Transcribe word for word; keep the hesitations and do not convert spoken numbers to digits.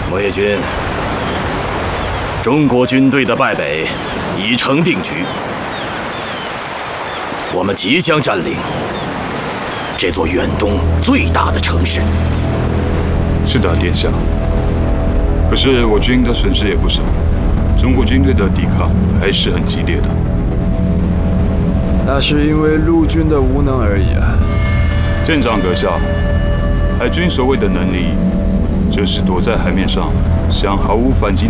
魏军，中国军队的败北已成定局，我们即将占领这座远东最大的城市。 是的，殿下。可是我军的损失也不少，中国军队的抵抗还是很激烈的。 那是因为陆军的无能而已啊。 舰长阁下，海军所谓的能力，就是躲在海面上，想毫无反击